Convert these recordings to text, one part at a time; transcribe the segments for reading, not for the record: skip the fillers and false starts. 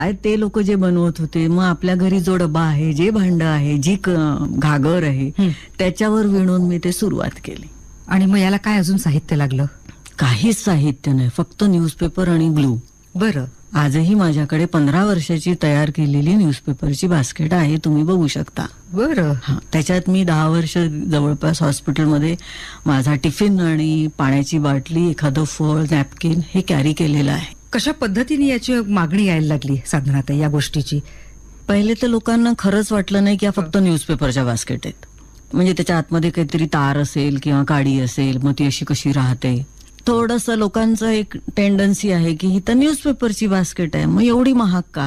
ते लोक जे बनवत होते, मग आपल्या घरी जो डबा आहे, जे भांड आहे, जी घागर आहे, त्याच्यावर विणून मी ते सुरुवात केली. आणि मग याला काय अजून साहित्य लागलं? काहीच साहित्य नाही, फक्त न्यूजपेपर आणि ग्लू. बरं. आजही माझ्याकडे 15 वर्षाची तयार केलेली न्यूजपेपरची बास्केट आहे, तुम्ही बघू शकता. बरं. त्याच्यात मी 10 वर्ष जवळपास हॉस्पिटलमध्ये माझा टिफिन आणि पाण्याची बाटली, एखादं फळ, नॅपकिन हे कॅरी केलेलं आहे. कशा पद्धतीने याची मागणी यायला लागली साधनात या गोष्टीची? पहिले तर लोकांना खरंच वाटलं नाही की या फक्त न्यूजपेपरच्या बास्केट आहेत, म्हणजे त्याच्या आतमध्ये काहीतरी तार असेल किंवा काडी असेल, मग ती अशी कशी राहते. थोडंसं लोकांचं एक टेंडन्सी आहे की ही तर न्यूजपेपरची बास्केट आहे, मग एवढी महाग का.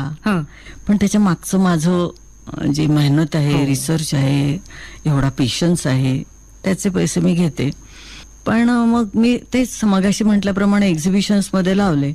पण त्याच्या मागचं माझं जे मेहनत आहे, रिसर्च आहे, एवढा पेशन्स आहे, त्याचे पैसे मी घेते. पण मग मी तेच मगाशी म्हटल्याप्रमाणे एक्झिबिशन्स मध्ये लावले,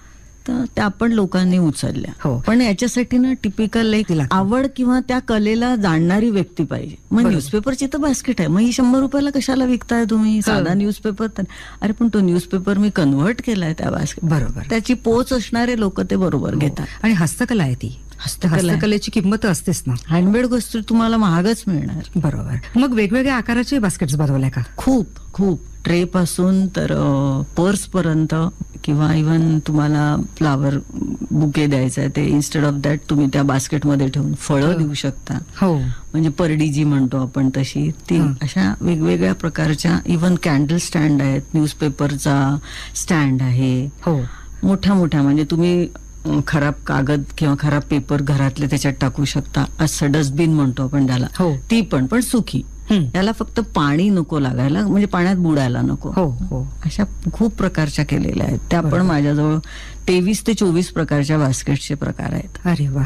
तर त्या पण लोकांनी उचलल्या. पण याच्यासाठी ना टिपिकल एक आवड किंवा त्या कलेला जाणणारी व्यक्ती पाहिजे. मग न्यूजपेपरची तर बास्केट आहे, मग ही 100 रुपयाला कशाला विकताय तुम्ही, साधा न्यूजपेपर तर. अरे पण तो न्यूजपेपर मी कन्व्हर्ट केलाय त्या बास्केट. बरोबर. त्याची पोच असणारे लोक ते बरोबर घेतात. आणि हस्तकला आहे ती, हस्तकलेची किंमत असतेच ना. हँडमेड वस्तू तुम्हाला महागच मिळणार. बरोबर. मग वेगवेगळ्या आकाराचे बास्केट्स बनवल्या का? खूप खूप, ट्रे पासून तर पर्स पर्यंत, किंवा इव्हन तुम्हाला फ्लावर बुके द्यायचा आहे, ते इन्स्टेड ऑफ दॅट तुम्ही त्या बास्केटमध्ये ठेवून फळं देऊ शकता. म्हणजे परडी जी म्हणतो आपण तशी ती. अशा वेगवेगळ्या प्रकारच्या, इव्हन कॅन्डल स्टँड आहेत, न्यूजपेपरचा स्टँड आहे, मोठ्या मोठ्या. म्हणजे तुम्ही खराब कागद किंवा खराब पेपर घरातले त्याच्यात टाकू शकता, असं डस्टबिन म्हणतो आपण त्याला. ती पण सुखी. याला फक्त पाणी नको लागायला, म्हणजे पाण्यात बुडायला नको. अशा खूप प्रकारच्या केलेल्या आहेत त्या पण. माझ्याजवळ 23 ते 24 प्रकारच्या बास्केटचे प्रकार आहेत. अरे वा.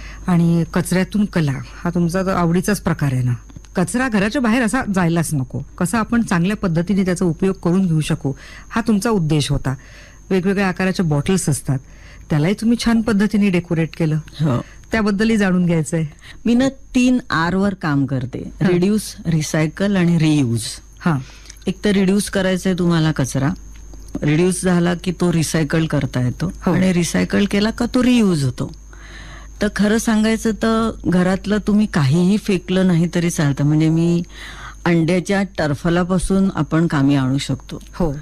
आणि कचऱ्यातून कला हा तुमचा आवडीचाच प्रकार आहे ना. कचरा घराच्या बाहेर असा जायलाच नको, कसा आपण चांगल्या पद्धतीने त्याचा उपयोग करून घेऊ शकू, हा तुमचा उद्देश होता. वेगवेगळ्या आकाराच्या बॉटल्स असतात, त्यालाही तुम्ही छान पद्धतीने डेकोरेट केलं. त्याबद्दलही जाणून घ्यायचंय. मी ना 3 R वर काम करते, रिड्यूस, रिसायकल आणि रियूज. एक तर रिड्यूस करायचंय तुम्हाला कचरा, रिड्यूस झाला की तो रिसायकल करता येतो, आणि रिसायकल केला का तो रियूज होतो. तर खरं सांगायचं तर घरातलं तुम्ही काहीही फेकलं नाही तरी चालतं. म्हणजे मी अंड्याच्या टरफलापासून आपण कामी आणू शकतो.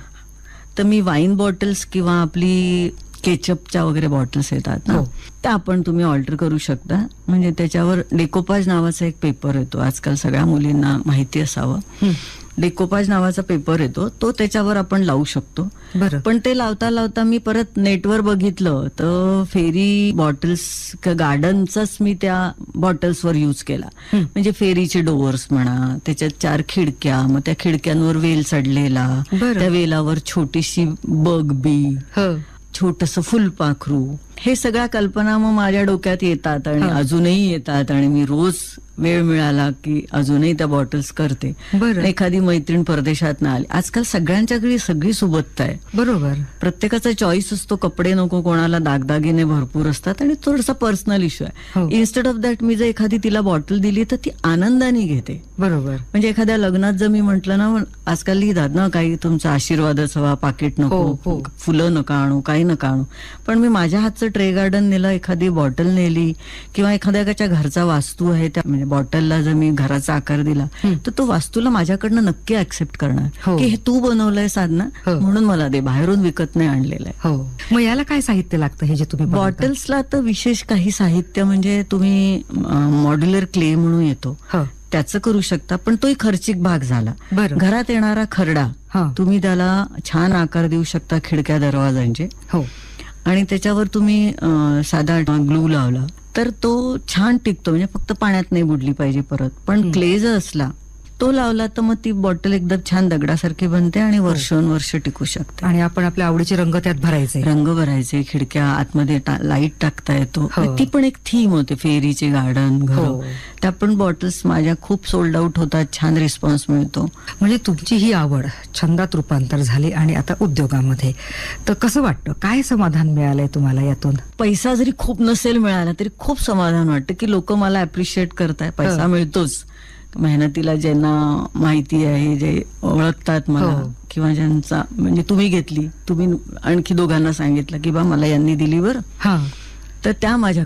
तर मी वाईन बॉटल्स किंवा आपली केचपच्या वगैरे बॉटल्स येतात ना, त्या आपण तुम्ही ऑल्टर करू शकता. म्हणजे त्याच्यावर डेकोपाज नावाचा एक पेपर येतो, आजकाल सगळ्या मुलींना माहिती असावं. डेकोपाज नावाचा पेपर येतो, तो त्याच्यावर आपण लावू शकतो. पण ते लावता लावता मी परत नेटवर बघितलं तर फेरी बॉटल्स गार्डनचाच मी त्या बॉटल्सवर यूज केला. म्हणजे फेरीचे डोअर्स म्हणा, त्याच्यात 4 खिडक्या, मग त्या खिडक्यांवर वेल चढलेला, त्या वेलावर छोटीशी बग बी, छोटस फुलपाखरू, हे सगळ्या कल्पना मग माझ्या डोक्यात येतात आणि अजूनही येतात. आणि मी रोज वेळ मिळाला की अजूनही त्या बॉटल्स करते. एखादी मैत्रीण परदेशात ना आली, आजकाल सगळ्यांच्याकडे सगळी सुबत्ता आहे. बरोबर. प्रत्येकाचा चॉईस असतो, कपडे नको, कोणाला दागदागिने भरपूर असतात, आणि थोडासा पर्सनल इश्यू आहे. इन्स्टेड ऑफ दॅट मी जर एखादी तिला बॉटल दिली तर ती आनंदाने घेते. बरोबर. म्हणजे एखाद्या लग्नात जर मी म्हंटल ना, आजकाल लिहितात ना काही, तुमचा आशीर्वादच हवा, पाकिट नको, फुलं नका आणू, काही नका आणू. पण मी माझ्या हातचं ट्रे गार्डन नेलं, एखादी बॉटल नेली, किंवा एखाद्याच्या घरचा वास्तू आहे त्या म्हणजे बॉटलला जर मी घराचा आकार दिला तर तो वास्तूला माझ्याकडनं नक्की ऍक्सेप्ट करणार की हे तू बनवलंय साधना, म्हणून मला दे, बाहेरून विकत नाही आणलेलं आहे. मग याला काय साहित्य लागतं हे जे तुम्ही बॉटल्सला? तर विशेष काही साहित्य म्हणजे तुम्ही मॉड्युलर क्ले म्हणून येतो त्याचं करू शकता, पण तोही खर्चिक भाग झाला. घरात येणारा खरडा तुम्ही त्याला छान आकार देऊ शकता, खिडक्या दरवाजांचे. आणि त्याच्यावर तुम्ही साधा ग्लू लावला तर तो छान टिकतो. म्हणजे फक्त पाण्यात नाही बुडली पाहिजे परत. पण क्ले जर असला तो लावला तर मग ती बॉटल एकदम छान दगडासारखी बनते आणि वर्षानुवर्ष टिकू शकते. आणि आपण आपल्या आवडीचे रंग त्यात भरायचे, रंग भरायचे, खिडक्या आतमध्ये लाईट टाकता येतो. ती पण एक थीम होते, फेरीचे गार्डन, घर. त्या पण बॉटल्स माझ्या खूप सोल्ड आउट होतात, छान रिस्पॉन्स मिळतो. म्हणजे तुमची ही आवड छंदात रूपांतर झाली आणि आता उद्योगामध्ये. तर कसं वाटतं, काय समाधान मिळालंय तुम्हाला यातून? पैसा जरी खूप नसेल मिळाला तरी खूप समाधान वाटतं की लोक मला अप्रिशिएट करताय. पैसा मिळतोच, मेहनतीला ज्यांना माहिती आहे, जे ओळखतात मला, किंवा ज्यांचा म्हणजे तुम्ही घेतली, तुम्ही आणखी दोघांना सांगितलं की बा मला यांनी दिली बरं, तर त्या माझ्या